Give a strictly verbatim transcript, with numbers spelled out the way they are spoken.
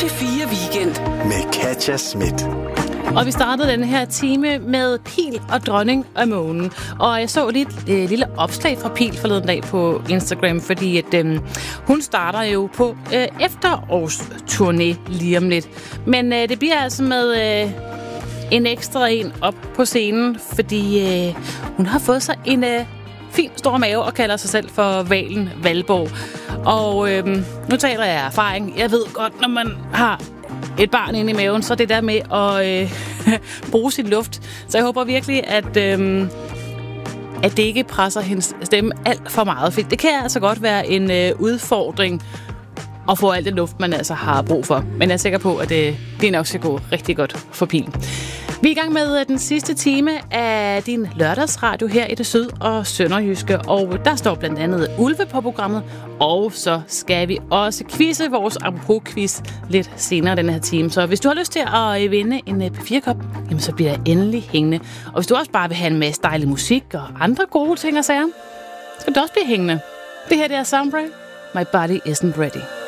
P fire Weekend med Katja Schmidt. Og vi startede den her time med Pil og Dronning af Månen. Og jeg så lidt et øh, lille opslag fra Pil forleden dag på Instagram, fordi at, øh, hun starter jo på øh, efterårsturné lige om lidt. Men øh, det bliver altså med øh, en ekstra en op på scenen, fordi øh, hun har fået sig en øh, fin stor mave og kalder sig selv for Valen Valborg. Og øh, nu taler jeg af erfaring. Jeg ved godt, når man har et barn inde i maven, så det der med at øh, bruge sin luft. Så jeg håber virkelig, at, øh, at det ikke presser hendes stemme alt for meget. For det kan altså godt være en øh, udfordring at få alt det luft, man altså har brug for. Men jeg er sikker på, at øh, det nok skal gå rigtig godt for Pil. Vi er i gang med den sidste time af din lørdagsradio her i det syd- og sønderjyske, og der står blandt andet ulve på programmet, og så skal vi også quizze vores apropos-quiz lidt senere den her time. Så hvis du har lyst til at vinde en P fire kop, jamen så bliver jeg endelig hængende. Og hvis du også bare vil have en masse dejlig musik og andre gode ting og sager, så skal du også blive hængende. Det her det er Soundbrain. My body isn't ready.